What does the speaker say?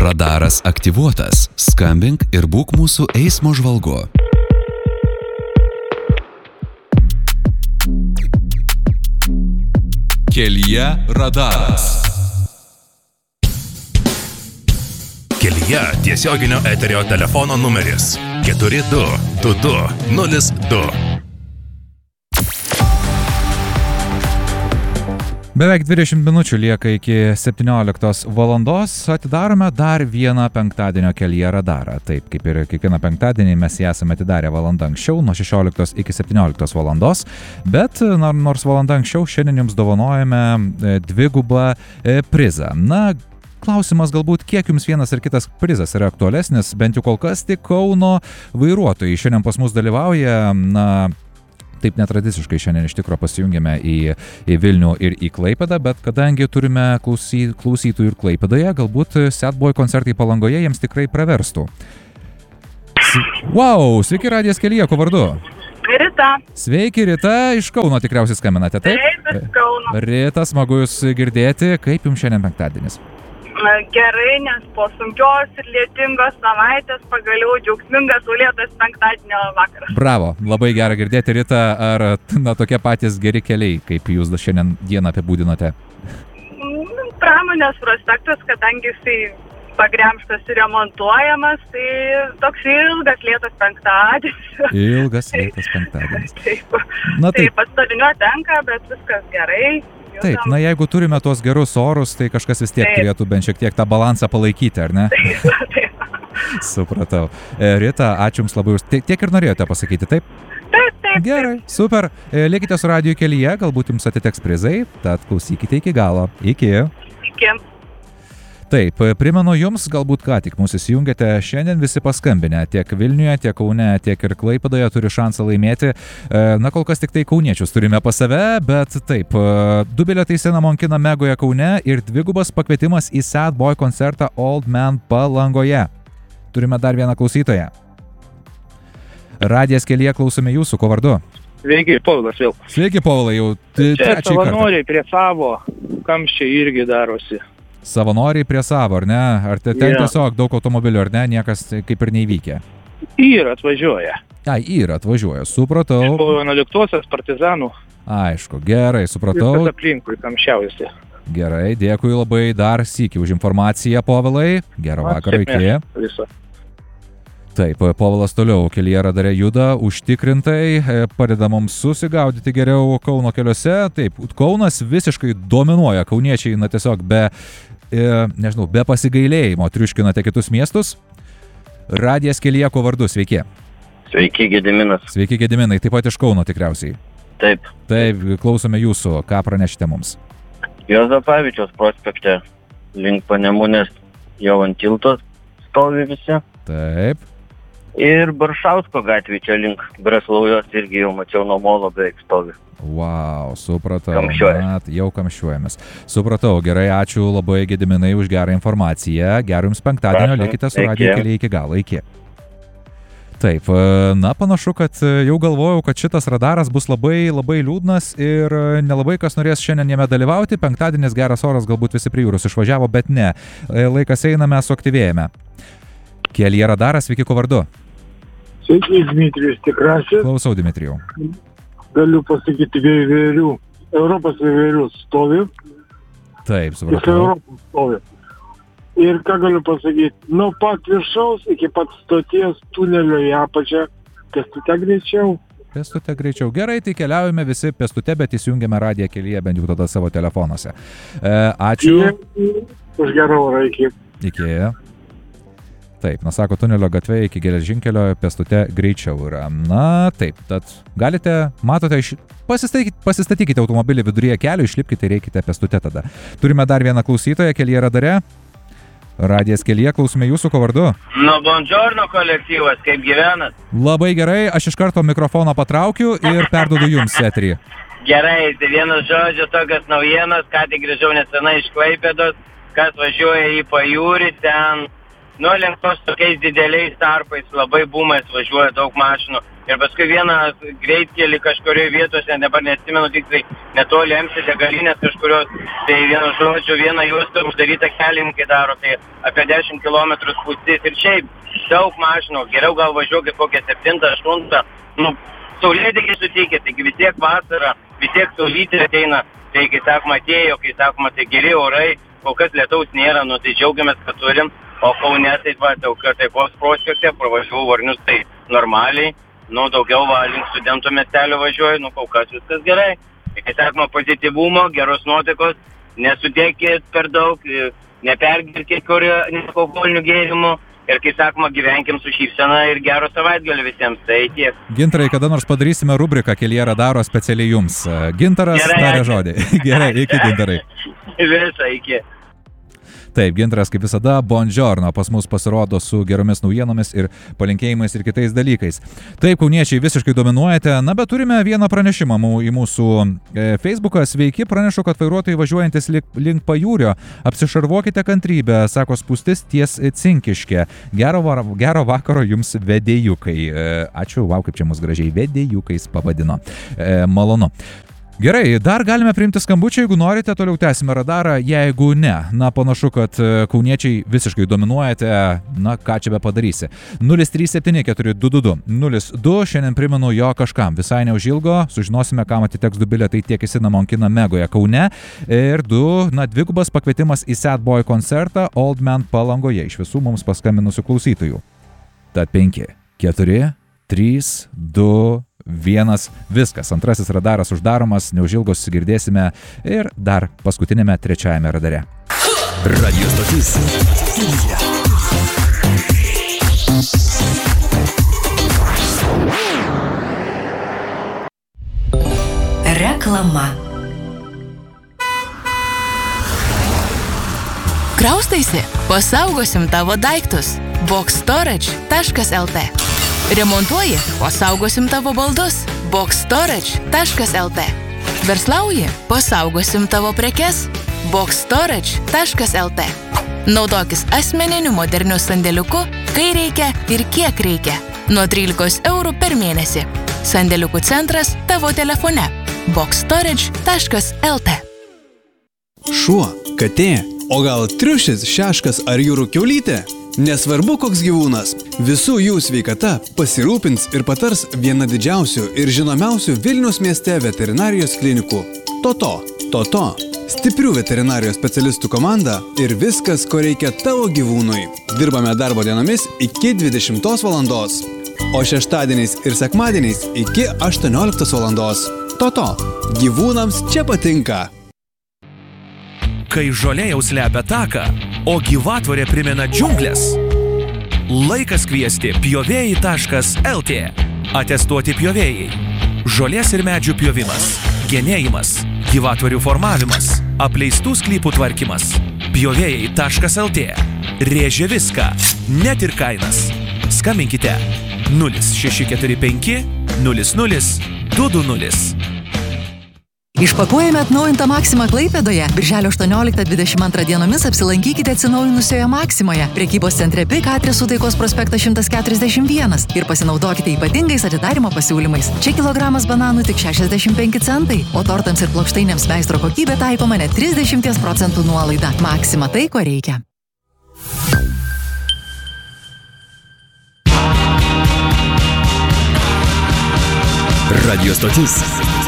Radaras aktyvuotas. Skambink ir būk mūsų eismo žvalgu. Kelyje radaras. Kelyje tiesioginio eterio telefono numeris 422202. Beveik 20 minučių lieka iki 17 valandos. Atidarome dar vieną penktadienio Kelyje radarą. Taip, kaip ir kiekvieną penktadienį mes jį esame atidarę valandą anksčiau, nuo 16 iki 17 valandos. Bet nors valandą anksčiau, šiandien jums dovanojame dvigubą prizą. Na, klausimas galbūt, kiek jums vienas ir kitas prizas yra aktualesnis, bent jau kol kas tik Kauno vairuotojai šiandien pas mus dalyvauja. Na, taip netradiciškai šiandien iš tikro pasijungėme į Vilnių ir į Klaipėdą, bet kadangi turime klausytojų ir Klaipėdoje, galbūt Sad Boy koncertai Palangoje jiems tikrai praverstų. Wow, sveiki Radijas Kelyje, ko vardu? Rita. Sveiki, Rita, iš Kauno tikriausiai skambinate, taip? Taip, iš Kauno. Rita, smagu jūs girdėti, kaip jums šiandien penktadienis? Gerai, nes po sunkios ir lietingos savaitės pagaliau džiaugsmingas saulėtas penktadienio vakaras. Bravo, labai gera girdėti, Rita. Ar tokie patys geri keliai, kaip jūs šiandien dieną apibūdinote? Pramonės prospektas, kadangi jisai pagremštas ir remontuojamas, tai toks ilgas lėtas penktadienis. Ilgas lėtas penktadienis. Taip, na, taip pastoviniuot tenka, bet viskas gerai. Taip, na jeigu turime tuos gerus orus, tai kažkas vis tiek turėtų bent šiek tiek tą balansą palaikyti, ar ne? Taip. Supratau. Rita, ačiū jums labai. Tiek ir norėjote pasakyti, taip? Taip. Gerai, super. Likite su Radiju Kelyje, galbūt jums atiteks prizai, tad klausykite iki galo. Iki. Taip, primenu jums, galbūt ką tik mūsų įsijungėte, šiandien visi paskambinę, tiek Vilniuje, tiek Kaune, tiek ir Klaipėdoje turi šansą laimėti. Na, kol kas tik tai kauniečius turime pas save, bet taip, 2 bilietai Cinnamon Kino Megoje Kaune ir dvigubas pakvietimas į Sad Boy koncertą Old Man Palangoje. Turime dar vieną klausytoją. Radijas Kelyje, klausome jūsų, ko vardu? Sveiki, Povilas vėl. Sveiki, Povilai, jau trečiąjį kartą. Savanoriai prie savo, kamščiai irgi darosi. Savanoriai prie savo, ar ne? Ar ten tiesiog daug automobilių, ar ne? Niekas kaip ir neįvykė. Yra atvažiuoja. Yra atvažiuoja, supratau. Iš po 11-osios partizanų. Aišku, gerai, supratau. Viskas aplinkui kamščiausi. Gerai, dėkui labai dar sykį už informaciją, Povilai. Gerą vakarą, iki. Viso. Taip, Povilas toliau Kelyje radare juda užtikrintai, padeda mums susigaudyti geriau Kauno keliuose. Taip, Kaunas visiškai dominuoja, kauniečiai, na tiesiog be pasigailėjimo triuškinate kitus miestus. Radijas Kelyje, ko vardu, sveiki. Sveiki, Gediminas. Sveiki, Gediminai, taip pat iš Kauno tikriausiai. Taip. Taip, klausome jūsų, ką pranešite mums. Juozapavičiaus prospekte link Panemunės jau ant tilto stovi visi. Taip. Ir Baršausko gatvė čia link Breslaujos irgi jau mačiau nuo molo beveik stovi. Wow, supratau. Kamščiuojamės. Jau kamščiuojamės. Supratau, gerai, ačiū labai Gediminai už gerą informaciją. Gerų jums penktadienio, likite su Radiju Kelyje iki galo, iki. Taip, na panašu, kad jau galvojau, kad šitas radaras bus labai, labai liūdnas ir nelabai kas norės šiandien jame dalyvauti. Penktadienis geras oras, galbūt visi prie jūros išvažiavo, bet ne. Laikas eina, mes suaktyvėjame. Kelyje radaras, sveiki, ko vardu? Sveiki, Dmitrijus Tikrasis. Klausau, Dmitrijau. Galiu pasakyti vėvėrių. Europos vėvėrių stovi. Taip, supratau. Europos stovi. Ir ką galiu pasakyti, nuo pat viršaus iki pat stoties tunelio į apačią, pėstute greičiau. Pėstute greičiau. Gerai, tai keliaujame visi pėstute, bet įsijungiame Radiją Kelyje bent jau tada savo telefonuose. Ačiū. Už gerą orą, iki. Iki. Taip, sako, tunelio gatvė iki geležinkelio pėstute greičiau yra. Na, taip, tad galite, matote, pasistatykite automobilį viduryje kelio, išlipkite ir eikite pėstute tada. Turime dar vieną klausytoją Kelyje radare. Radijas Kelyje, klausome jūsų, ko vardu? Buongiorno kolektyvas, kaip gyvenat? Labai gerai, aš iš karto mikrofoną patraukiu ir perduodu jums eterį. Gerai, tai vienas žodžio tokias naujienas, ką tik grįžau nesenai iš Klaipėdos, kas važiuoja į pajūrį, ten nulenktos tokiais dideliais tarpais, labai bumais važiuoja daug mašinų ir paskui vieną greitkelį kažkurioje vietose, dabar neatsimenu tiksliai, netoli MC degalinės kažkurios, tai vienu žodžiu, vieną juostą uždarytą kelininkai daro, tai apie 10 km spūstis ir šiaip daug mašinų, geriau gal važiuokit kokią 7-8, saulėdėgiai suteikė, taigi vis tiek vasara, vis tiek saulytė ateina, tai kai sakoma atėjo, kai sakoma tai geri orai, kol kas lietaus nėra, tai džiaugiamės, kad turim, o Kaune tai taikos prospekte, pravažiavau Varnius, tai normaliai, daugiau link studentų miestelio važiuoju, kol kas viskas gerai. Kai sakoma pozityvumo, geros nuotaikos, nesudėkit per daug, nepergirkit nealkoholinių gėrimų ir, kai sakoma, gyvenkim su šypsena ir gero savaitgalio visiems. Tai tiek. Gintarai, kada nors padarysime rubriką Kelyje radaro specialiai jums. Gintaras tarė žodį. Gerai, iki Gintarai. Visą, iki. Taip, Gintaras kaip visada, buongiorno, pas mus pasirodo su geromis naujienomis ir palinkėjimais ir kitais dalykais. Taip, kauniečiai visiškai dominuojate, bet turime vieną pranešimą į mūsų Facebooką. Sveiki, pranešu, kad vairuotojai važiuojantis link Pajūrio, apsišarvuokite kantrybę, sako spūstis ties Cinkiškė. Gero vakaro jums vedėjukai. Ačiū, kaip čia mus gražiai vedėjukais pavadino. Malonu. Gerai, dar galime priimti skambučių, jeigu norite, toliau tęsime radarą, jeigu ne. Panašu, kad kauniečiai visiškai dominuojate, ką čia be padarysi. 037422202, šiandien primenu jo kažkam, visai neužilgo, sužinosime, kam atiteks 2 bilietai tiek į Cinnamon Kino Megoje Kaune ir 2, dvigubas pakvietimas į Sad Boy koncertą Old Man Palangoje iš visų mums paskambinusių klausytojų. Tad 5, 4, 3, 2, 1, viskas. Antrasis radaras uždaromas, neužilgo susigirdėsime ir dar paskutinėme 3 radare. Radio stotis. Reklama. Kraustaisi? Pasaugosim tavo daiktus. boxstorage.lt. Remontuoji? Pasaugosim tavo baldus. boxstorage.lt. Verslauji? Pasaugosim tavo prekes. boxstorage.lt. Naudokis asmeniniu moderniu sandėliuku, kai reikia ir kiek reikia. Nuo 13 eurų per mėnesį. Sandėliukų centras tavo telefone. boxstorage.lt. Šuo, katė, o gal triušis, šeškas ar jūrų kiaulytė? Nesvarbu koks gyvūnas, visų jų sveikata pasirūpins ir patars viena didžiausių ir žinomiausių Vilniaus mieste veterinarijos klinikų. Toto. Stiprių veterinarijos specialistų komanda ir viskas, ko reikia tavo gyvūnui. Dirbame darbo dienomis iki 20 valandos, o šeštadieniais ir sekmadieniais iki 18 valandos. Toto. Gyvūnams čia patinka. Kai žolė jau slepia taką, o gyvatvorė primena džiunglės. Laikas kviesti pjovėjai.lt. Atestuoti pjovėjai. Žolės ir medžių pjovimas, genėjimas, gyvatvorių formavimas, apleistų sklypų tvarkymas. Pjovėjai.lt. Rėžia viską, net ir kainas. Skambinkite 0645 00 220. Išpakuojame atnaujintą Maksimą Klaipėdoje. Birželio 18-22 dienomis apsilankykite atsinaujinusioje Maksimoje, prekybos centre PIK adresu Taikos prospektas 141 ir pasinaudokite ypatingais atidarymo pasiūlymais. Čia kilogramas bananų tik 65 centai, o tortams ir plokštainėms meistro kokybė taikoma net 30% nuolaida. Maksima tai, ko reikia. Radio stotis.